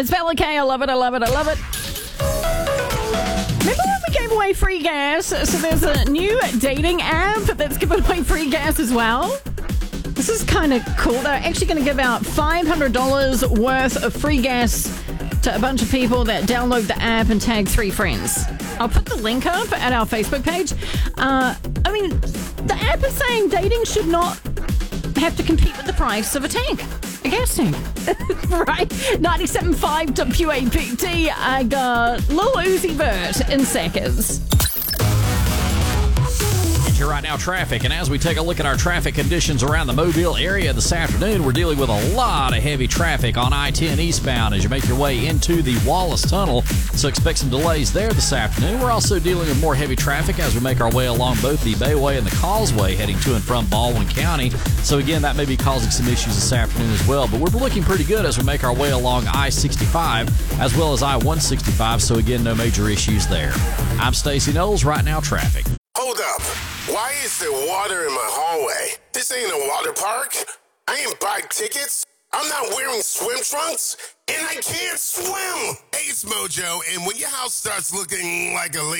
It's Bella K. I love it. I love it. I love it. Remember when we gave away free gas? So there's a new dating app that's giving away free gas as well. This is kind of cool. They're actually going to give out $500 worth of free gas to a bunch of people that download the app and tag 3 friends. I'll put the link up at our Facebook page. The app is saying dating should not have to compete with the price of a gas tank. Right? 97.5 WAPT. I got Lil Uzi Vert in seconds. Right now, traffic. And as we take a look at our traffic conditions around the Mobile area this afternoon, we're dealing with a lot of heavy traffic on I-10 eastbound as you make your way into the Wallace Tunnel. So expect some delays there this afternoon. We're also dealing with more heavy traffic as we make our way along both the Bayway and the Causeway heading to and from Baldwin County. So again, that may be causing some issues this afternoon as well. But we're looking pretty good as we make our way along I-65 as well as I-165. So again, no major issues there. I'm Stacey Knowles. Right now, traffic. Hold up. Why is there water in my hallway? This ain't a water park. I ain't buy tickets. I'm not wearing swim trunks, and I can't swim. Hey, it's Mojo, and when your house starts looking like a lake,